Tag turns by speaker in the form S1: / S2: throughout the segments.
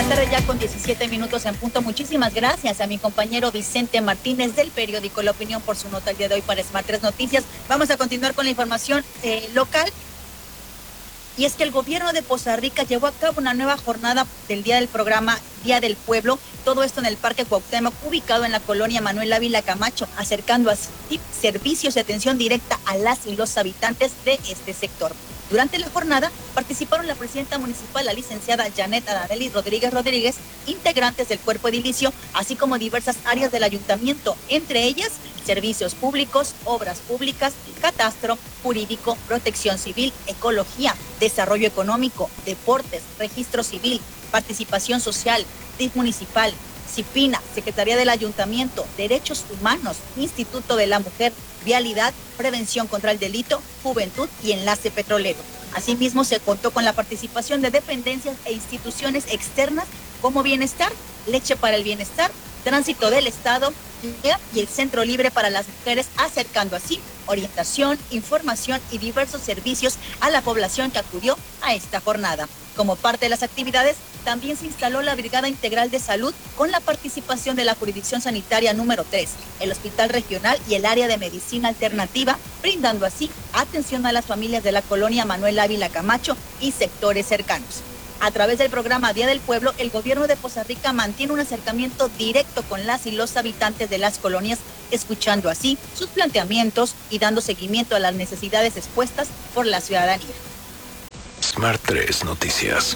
S1: la tarde ya con 17 minutos en punto. Muchísimas gracias a mi compañero Vicente Martínez del periódico La Opinión por su nota el día de hoy para Smart 3 Noticias. Vamos a continuar con la información local. Y es que el gobierno de Poza Rica llevó a cabo una nueva jornada del día del programa Día del Pueblo, todo esto en el Parque Cuauhtémoc, ubicado en la colonia Manuel Ávila Camacho, acercando así servicios de atención directa a las y los habitantes de este sector. Durante la jornada participaron la presidenta municipal, la licenciada Janet Adaneli Rodríguez, integrantes del cuerpo edilicio, así como diversas áreas del ayuntamiento, entre ellas servicios públicos, obras públicas, catastro, jurídico, protección civil, ecología, desarrollo económico, deportes, registro civil, participación social, DIF municipal, CIPINA, Secretaría del Ayuntamiento, Derechos Humanos, Instituto de la Mujer, Vialidad, Prevención contra el Delito, Juventud y Enlace Petrolero. Asimismo, se contó con la participación de dependencias e instituciones externas como Bienestar, Leche para el Bienestar, Tránsito del Estado y el Centro Libre para las Mujeres, acercando así orientación, información y diversos servicios a la población que acudió a esta jornada. Como parte de las actividades, también se instaló la Brigada Integral de Salud con la participación de la Jurisdicción Sanitaria número 3, el Hospital Regional y el área de Medicina Alternativa, brindando así atención a las familias de la colonia Manuel Ávila Camacho y sectores cercanos. A través del programa Día del Pueblo, el gobierno de Poza Rica mantiene un acercamiento directo con las y los habitantes de las colonias, escuchando así sus planteamientos y dando seguimiento a las necesidades expuestas por la ciudadanía.
S2: Smart 3 Noticias.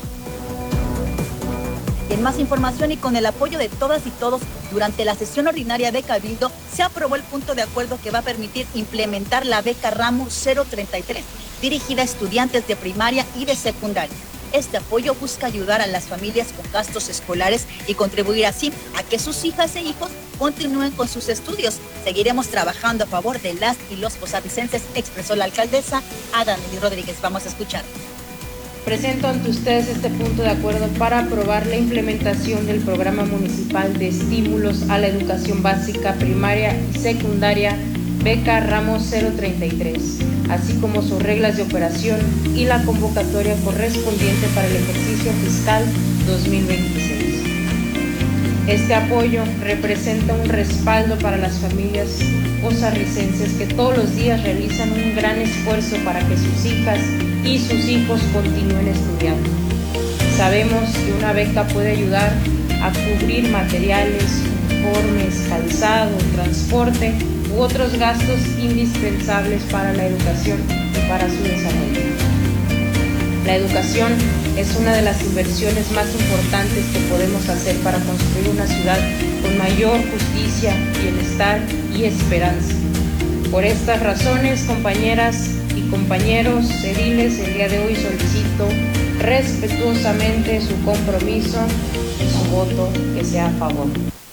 S1: En más información y con el apoyo de todas y todos, durante la sesión ordinaria de Cabildo se aprobó el punto de acuerdo que va a permitir implementar la beca Ramo 033, dirigida a estudiantes de primaria y de secundaria. Este apoyo busca ayudar a las familias con gastos escolares y contribuir así a que sus hijas e hijos continúen con sus estudios. Seguiremos trabajando a favor de las y los costarricenses, expresó la alcaldesa Adaneli Rodríguez. Vamos a escuchar.
S3: Presento ante ustedes este punto de acuerdo para aprobar la implementación del programa municipal de estímulos a la educación básica, primaria y secundaria, beca Ramo 033, así como sus reglas de operación y la convocatoria correspondiente para el ejercicio fiscal 2026. Este apoyo representa un respaldo para las familias costarricenses que todos los días realizan un gran esfuerzo para que sus hijas y sus hijos continúen estudiando. Sabemos que una beca puede ayudar a cubrir materiales, uniformes, calzado, transporte u otros gastos indispensables para la educación y para su desarrollo. La educación es una de las inversiones más importantes que podemos hacer para construir una ciudad con mayor justicia, bienestar y esperanza. Por estas razones, compañeras y compañeros ediles, el día de hoy solicito respetuosamente su compromiso y su voto que sea a favor.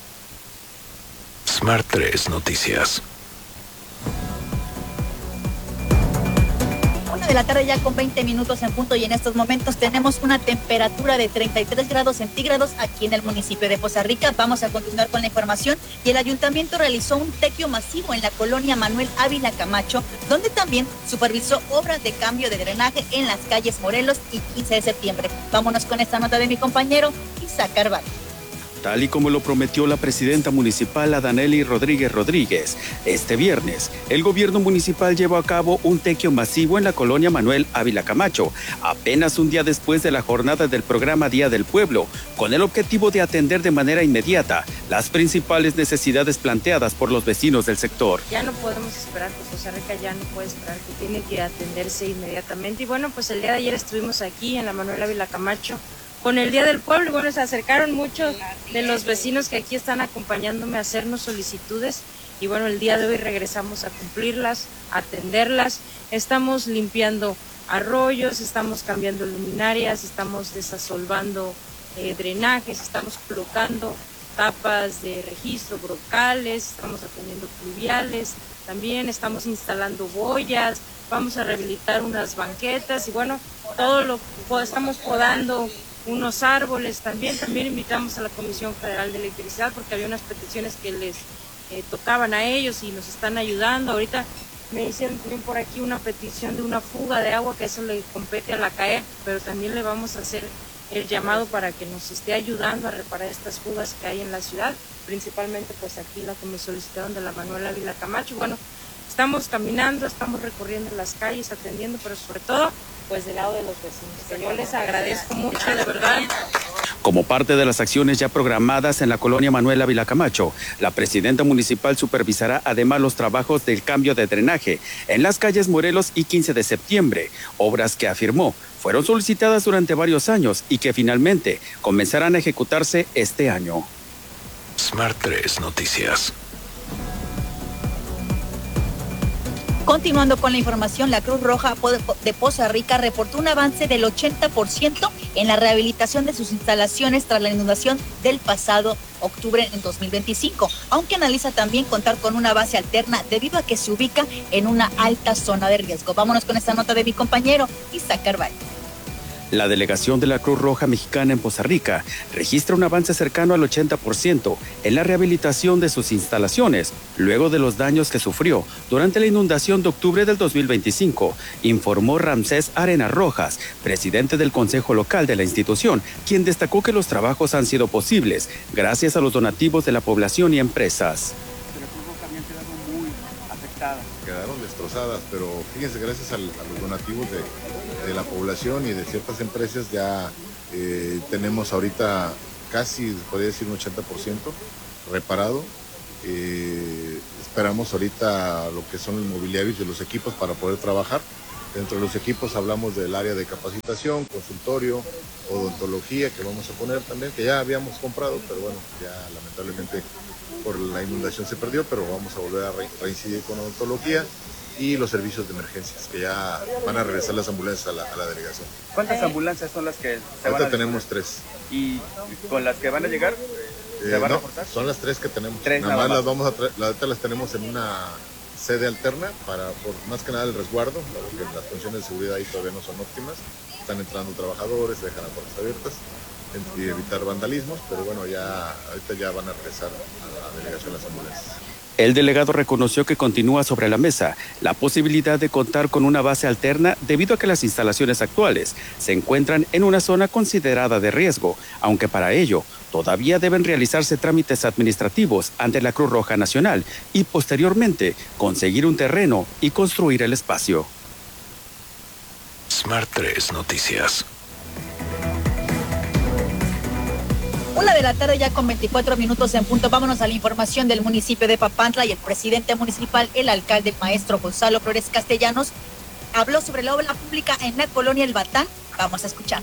S2: Smart 3 Noticias.
S1: De la tarde ya con 20 minutos en punto y en estos momentos tenemos una temperatura de 33 grados centígrados aquí en el municipio de Poza Rica. Vamos a continuar con la información y el ayuntamiento realizó un tequio masivo en la colonia Manuel Ávila Camacho, donde también supervisó obras de cambio de drenaje en las calles Morelos y 15 de septiembre. Vámonos con esta nota de mi compañero Isaac Carvalho.
S4: Tal y como lo prometió la presidenta municipal Adaneli Rodríguez, este viernes, el gobierno municipal llevó a cabo un tequio masivo en la colonia Manuel Ávila Camacho, apenas un día después de la jornada del programa Día del Pueblo, con el objetivo de atender de manera inmediata las principales necesidades planteadas por los vecinos del sector.
S3: Ya no podemos esperar, pues Poza Rica ya no puede esperar, que tiene que atenderse inmediatamente. Y bueno, pues el día de ayer estuvimos aquí en la Manuel Ávila Camacho con el Día del Pueblo, y bueno, se acercaron muchos de los vecinos que aquí están acompañándome a hacernos solicitudes, y bueno, el día de hoy regresamos a cumplirlas, a atenderlas. Estamos limpiando arroyos, estamos cambiando luminarias, estamos desasolvando drenajes, estamos colocando tapas de registro, brocales, estamos atendiendo pluviales, también estamos instalando boyas, vamos a rehabilitar unas banquetas, y bueno, todo lo estamos podando unos árboles también invitamos a la Comisión Federal de Electricidad porque había unas peticiones que les tocaban a ellos y nos están ayudando. Ahorita me hicieron también por aquí una petición de una fuga de agua, que eso le compete a la CAE, pero también le vamos a hacer el llamado para que nos esté ayudando a reparar estas fugas que hay en la ciudad, principalmente pues aquí la que me solicitaron de la Manuel Ávila Camacho. Bueno, estamos caminando, estamos recorriendo las calles, atendiendo, pero sobre todo pues del lado de los vecinos, que yo les agradezco mucho, de verdad.
S4: Como parte de las acciones ya programadas en la colonia Manuel Ávila Camacho, la presidenta municipal supervisará además los trabajos del cambio de drenaje en las calles Morelos y 15 de septiembre, obras que afirmó fueron solicitadas durante varios años y que finalmente comenzarán a ejecutarse este año.
S2: Smart 3 Noticias.
S1: Continuando con la información, la Cruz Roja de Poza Rica reportó un avance del 80% en la rehabilitación de sus instalaciones tras la inundación del pasado octubre en 2025, aunque analiza también contar con una base alterna debido a que se ubica en una alta zona de riesgo. Vámonos con esta nota de mi compañero Isaac Carvalho.
S4: La delegación de la Cruz Roja Mexicana en Poza Rica registra un avance cercano al 80% en la rehabilitación de sus instalaciones, luego de los daños que sufrió durante la inundación de octubre del 2025, informó Ramsés Arenas Rojas, presidente del Consejo Local de la institución, quien destacó que los trabajos han sido posibles gracias a los donativos de la población y empresas.
S5: La Cruz Roja habían quedado muy afectadas.
S6: Quedaron destrozadas, pero fíjense, gracias a los donativos de la población y de ciertas empresas ya tenemos ahorita casi, podría decir, un 80% reparado. Esperamos ahorita lo que son los mobiliarios y los equipos para poder trabajar. Dentro de los equipos hablamos del área de capacitación, consultorio, odontología que vamos a poner también, que ya habíamos comprado, pero bueno, ya lamentablemente por la inundación se perdió, pero vamos a volver a reincidir con odontología y los servicios de emergencias, que ya van a regresar las ambulancias a la delegación.
S5: ¿Cuántas ambulancias son las que se van a
S6: Ahorita tenemos 3.
S5: ¿Y con las que van a llegar se van a
S6: No,
S5: reportar?
S6: son las 3 que tenemos.
S5: 3
S6: nada más
S5: más.
S6: las vamos a traer, ahorita las tenemos en una sede alterna para, por más que nada, el resguardo, porque las condiciones de seguridad ahí todavía no son óptimas. Están entrando trabajadores, se dejan las puertas abiertas y evitar vandalismos, pero bueno, ya ahorita ya van a regresar a la delegación las ambulancias.
S4: El delegado reconoció que continúa sobre la mesa la posibilidad de contar con una base alterna debido a que las instalaciones actuales se encuentran en una zona considerada de riesgo, aunque para ello todavía deben realizarse trámites administrativos ante la Cruz Roja Nacional y posteriormente conseguir un terreno y construir el espacio.
S2: Smart 3 Noticias.
S1: 1:00 p.m. ya con 24 minutos en punto. Vámonos a la información del municipio de Papantla y el presidente municipal, el alcalde, el maestro Gonzalo Flores Castellanos, habló sobre la obra pública en la colonia El Batán. Vamos a escuchar.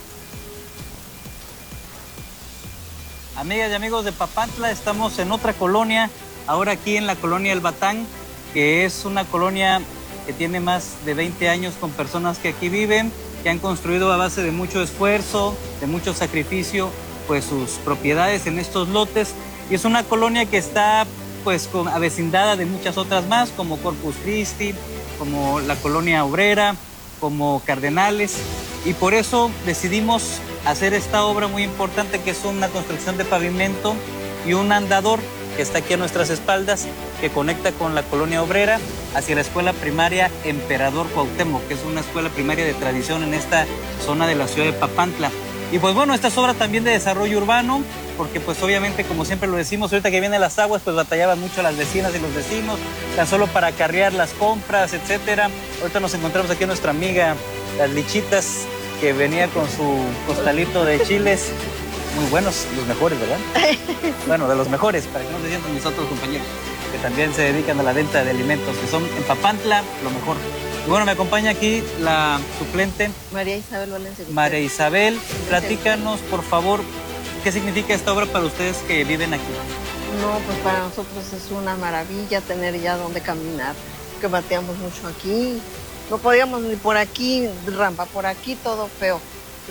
S7: Amigas y amigos de Papantla, estamos en otra colonia, ahora aquí en la colonia El Batán, que es una colonia que tiene más de 20 años con personas que aquí viven, que han construido a base de mucho esfuerzo, de mucho sacrificio, pues sus propiedades en estos lotes, y es una colonia que está pues avecindada de muchas otras más, como Corpus Christi, como la colonia obrera, como Cardenales, y por eso decidimos hacer esta obra muy importante, que es una construcción de pavimento y un andador que está aquí a nuestras espaldas, que conecta con la colonia obrera hacia la escuela primaria Emperador Cuauhtémoc, que es una escuela primaria de tradición en esta zona de la ciudad de Papantla. Y pues bueno, esta es obra también de desarrollo urbano, porque pues obviamente, como siempre lo decimos, ahorita que vienen las aguas, pues batallaban mucho las vecinas y los vecinos, tan solo para acarrear las compras, etcétera. Ahorita nos encontramos aquí a nuestra amiga, las Lichitas, que venía con su costalito de chiles, muy buenos, los mejores, ¿verdad? Bueno, de los mejores, para que no se sientan mis otros compañeros, que también se dedican a la venta de alimentos, que son en Papantla, lo mejor. Y bueno, me acompaña aquí la suplente
S8: María Isabel Valencia.
S7: María Isabel, platícanos por favor qué significa esta obra para ustedes que viven aquí.
S8: No, pues para nosotros es una maravilla tener ya donde caminar, que bateamos mucho aquí, no podíamos ni por aquí, rampa por aquí, todo feo.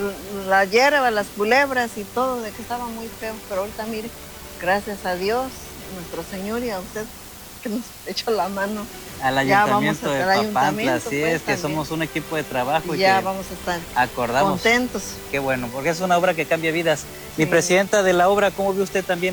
S8: La hierba, las culebras y todo, de que estaba muy feo, pero ahorita mire, gracias a Dios, nuestro Señor, y a usted que nos echó la mano.
S7: Al ayuntamiento de Papantla, así
S8: pues,
S7: es, que
S8: también.
S7: somos un equipo de trabajo y
S8: Ya
S7: que
S8: vamos a estar
S7: acordamos.
S8: contentos.
S7: Qué bueno, porque es una obra que cambia vidas. Mi
S8: Sí.
S7: presidenta de la obra, ¿cómo ve usted también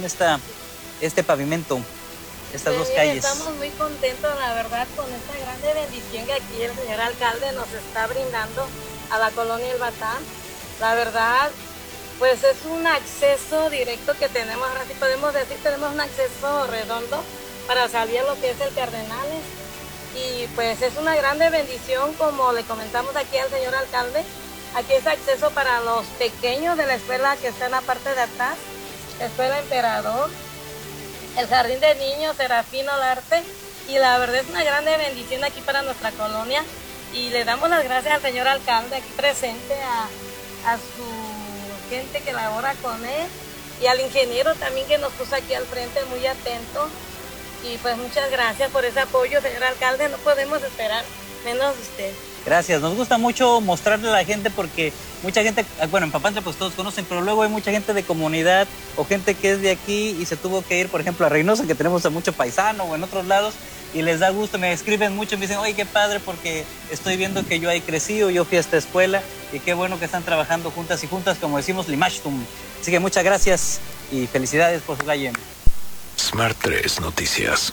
S7: este pavimento, estas dos calles?
S9: Estamos muy contentos, la verdad, con esta grande bendición que aquí el señor alcalde nos está brindando a la colonia El Batán. La verdad, Pues es un acceso directo que tenemos, ahora sí podemos decir, tenemos un acceso redondo para salir a lo que es el Cardenales. Y pues es una grande bendición, como le comentamos aquí al señor alcalde. Aquí es acceso para los pequeños de la escuela que está en la parte de atrás, la Escuela Emperador, el Jardín de Niños, Serafino Olarte. Y la verdad es una grande bendición aquí para nuestra colonia. Y le damos las gracias al señor alcalde aquí presente, a su gente que labora con él y al ingeniero también que nos puso aquí al frente muy atento. Y pues muchas gracias por ese apoyo, señor alcalde, no podemos esperar menos de usted.
S7: Gracias, nos gusta mucho mostrarle a la gente porque mucha gente, bueno, en Papantla pues todos conocen, pero luego hay mucha gente de comunidad o gente que es de aquí y se tuvo que ir, por ejemplo, a Reynosa, que tenemos a mucho paisano, o en otros lados, y les da gusto, me escriben mucho, me dicen, oye, qué padre, porque estoy viendo que yo ahí crecí o yo fui a esta escuela, y qué bueno que están trabajando juntas y juntas, como decimos, Limashtum. Así que muchas gracias y felicidades por su calle.
S2: Smart 3 Noticias.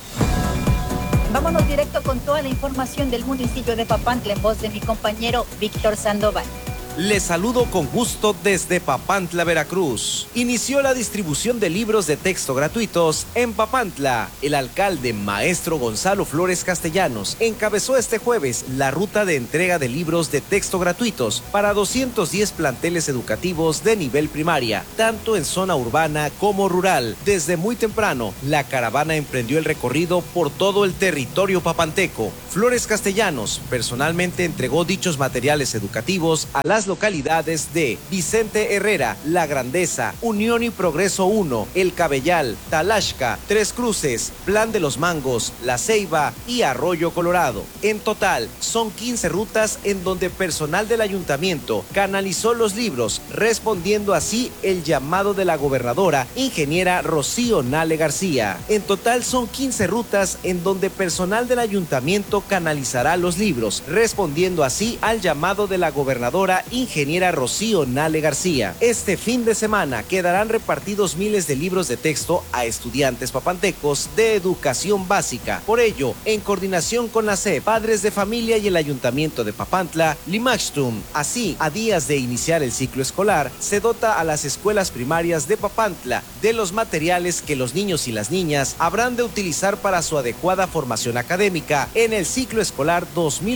S1: Vámonos directo con toda la información del municipio de Papantla en voz de mi compañero Víctor Sandoval.
S10: Les saludo con gusto desde Papantla, Veracruz. Inició la distribución de libros de texto gratuitos en Papantla. El alcalde, maestro Gonzalo Flores Castellanos, encabezó este jueves la ruta de entrega de libros de texto gratuitos para 210 planteles educativos de nivel primaria, tanto en zona urbana como rural. Desde muy temprano, la caravana emprendió el recorrido por todo el territorio papanteco. Flores Castellanos personalmente entregó dichos materiales educativos a las localidades de Vicente Herrera, La Grandeza, Unión y Progreso 1, El Cabellal, Talaxca, Tres Cruces, Plan de los Mangos, La Ceiba y Arroyo Colorado. En total, son 15 rutas en donde personal del ayuntamiento canalizó los libros, respondiendo así el llamado de la gobernadora, ingeniera Rocío Nale García. En total son 15 rutas en donde personal del ayuntamiento canalizará los libros, respondiendo así al llamado de la gobernadora, ingeniera Rocío Nale García. Este fin de semana quedarán repartidos miles de libros de texto a estudiantes papantecos de educación básica. Por ello, en coordinación con la SEP, Padres de Familia y el Ayuntamiento de Papantla, Limashtum, así, a días de iniciar el ciclo escolar, se dota a las escuelas primarias de Papantla de los materiales que los niños y las niñas habrán de utilizar para su adecuada formación académica en el ciclo escolar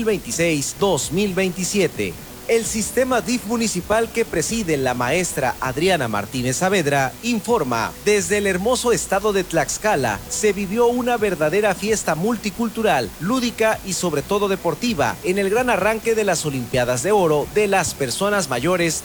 S10: 2026-2027. El sistema DIF municipal que preside la maestra Adriana Martínez Saavedra informa, desde el hermoso estado de Tlaxcala se vivió una verdadera fiesta multicultural, lúdica y sobre todo deportiva en el gran arranque de las Olimpiadas de Oro de las Personas Mayores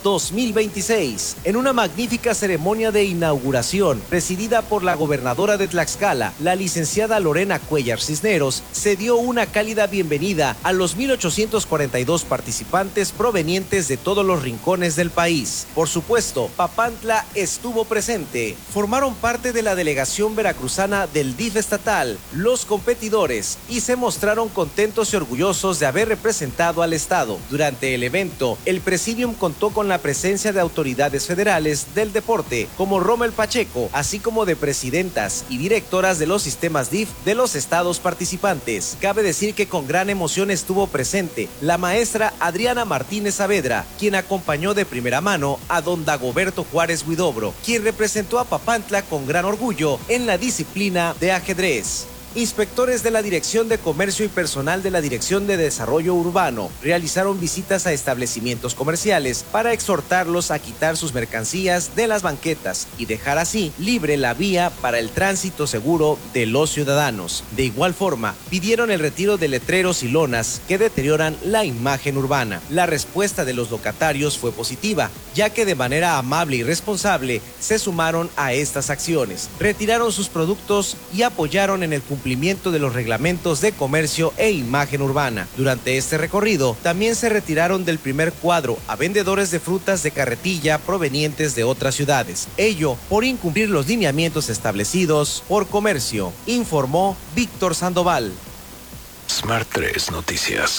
S10: 2026. En una magnífica ceremonia de inauguración presidida por la gobernadora de Tlaxcala, la licenciada Lorena Cuellar Cisneros, se dio una cálida bienvenida a los 1,842 participantes provenientes de todos los rincones del país. Por supuesto, Papantla estuvo presente. Formaron parte de la delegación veracruzana del DIF estatal, los competidores, y se mostraron contentos y orgullosos de haber representado al estado. Durante el evento, el Presidium contó con la presencia de autoridades federales del deporte, como Rommel Pacheco, así como de presidentas y directoras de los sistemas DIF de los estados participantes. Cabe decir que con gran emoción estuvo presente la maestra Adriana Martínez Saavedra, quien acompañó de primera mano a don Dagoberto Juárez Huidobro, quien representó a Papantla con gran orgullo en la disciplina de ajedrez. Inspectores de la Dirección de Comercio y personal de la Dirección de Desarrollo Urbano realizaron visitas a establecimientos comerciales para exhortarlos a quitar sus mercancías de las banquetas y dejar así libre la vía para el tránsito seguro de los ciudadanos. De igual forma, pidieron el retiro de letreros y lonas que deterioran la imagen urbana. La respuesta de los locatarios fue positiva, ya que de manera amable y responsable se sumaron a estas acciones, retiraron sus productos y apoyaron en el cumplimiento de los reglamentos de comercio e imagen urbana. Durante este recorrido, también se retiraron del primer cuadro a vendedores de frutas de carretilla provenientes de otras ciudades, ello por incumplir los lineamientos establecidos por comercio, informó Víctor Sandoval.
S2: Smart 3 Noticias.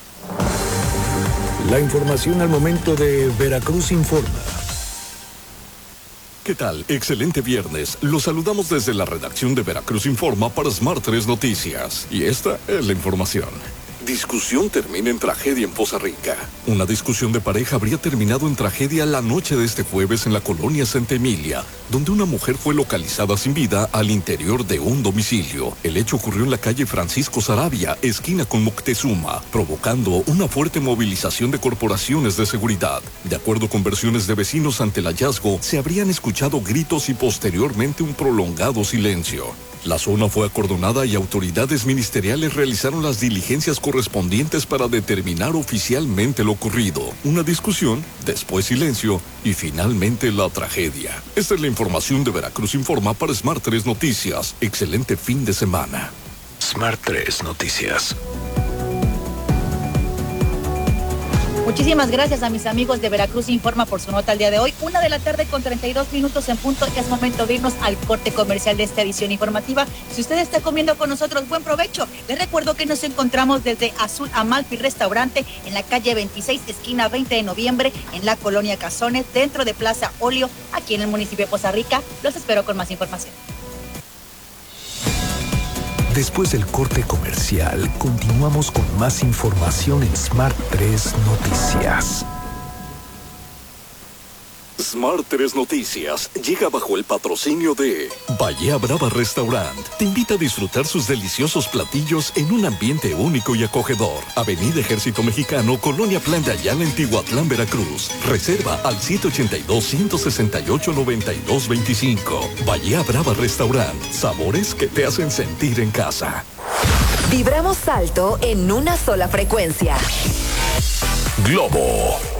S11: La información al momento de Veracruz Informa. ¿Qué tal? Excelente viernes. Los saludamos desde la redacción de Veracruz Informa para Smart 3 Noticias. Y esta es la información. Discusión termina en tragedia en Poza Rica. Una discusión de pareja habría terminado en tragedia la noche de este jueves en la colonia Santa Emilia, donde una mujer fue localizada sin vida al interior de un domicilio. El hecho ocurrió en la calle Francisco Saravia, esquina con Moctezuma, provocando una fuerte movilización de corporaciones de seguridad. De acuerdo con versiones de vecinos, ante el hallazgo, se habrían escuchado gritos y posteriormente un prolongado silencio. La zona fue acordonada y autoridades ministeriales realizaron las diligencias correspondientes para determinar oficialmente lo ocurrido. Una discusión, después silencio y finalmente la tragedia. Esta es la información de Veracruz Informa para Smart 3 Noticias. Excelente fin de semana.
S2: Smart 3 Noticias.
S1: Muchísimas gracias a mis amigos de Veracruz Informa por su nota el día de hoy. 1:32 p.m. en punto. Es momento de irnos al corte comercial de esta edición informativa. Si usted está comiendo con nosotros, buen provecho. Les recuerdo que nos encontramos desde Azul Amalfi Restaurante en la calle 26, esquina 20 de noviembre, en la colonia Cazones, dentro de Plaza Olio, aquí en el municipio de Poza Rica. Los espero con más información.
S2: Después del corte comercial, continuamos con más información en Smart 3 Noticias.
S11: Smart 3 Noticias llega bajo el patrocinio de Bahía Brava Restaurant. Te invita a disfrutar sus deliciosos platillos en un ambiente único y acogedor. Avenida Ejército Mexicano, Colonia Plan de Ayala, en Tihuatlán, Veracruz. Reserva al 782-168-9225. Bahía Brava Restaurant. Sabores que te hacen sentir en casa.
S12: Vibramos alto en una sola frecuencia.
S2: Globo